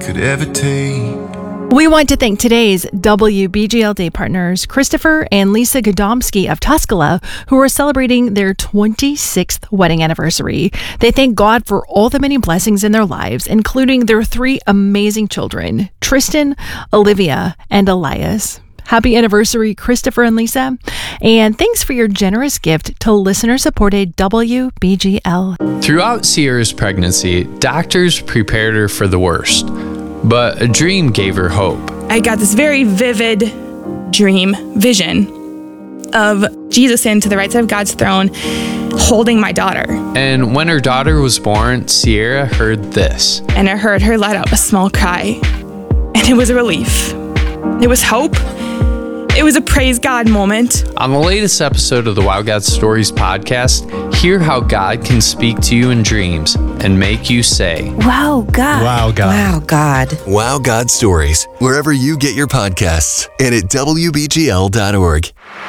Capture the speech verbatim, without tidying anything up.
could ever take. We want to thank today's W B G L Day partners, Christopher and Lisa Godomsky of Tuscala, who are celebrating their twenty-sixth wedding anniversary. They thank God for all the many blessings in their lives, including their three amazing children, Tristan, Olivia, and Elias. Happy anniversary, Christopher and Lisa. And thanks for your generous gift to listener-supported W B G L. Throughout Sierra's pregnancy, doctors prepared her for the worst, but a dream gave her hope. I got this very vivid dream, vision of Jesus in to the right side of God's throne, holding my daughter. And when her daughter was born, Sierra heard this. And I heard her let out a small cry, and it was a relief. It was hope. It was a praise God moment. On the latest episode of the Wow God Stories podcast, hear how God can speak to you in dreams and make you say, Wow, God. Wow, God. Wow, God. Wow God Stories, wherever you get your podcasts and at W B G L dot org.